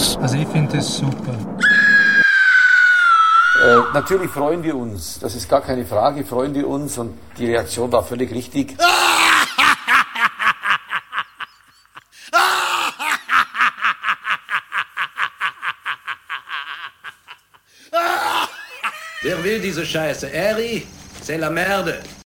Sex. Also ich finde das super. Natürlich freuen wir uns, das ist gar keine Frage, freuen wir uns und die Reaktion war völlig richtig. Wer will diese Scheiße? Eri, c'est la merde.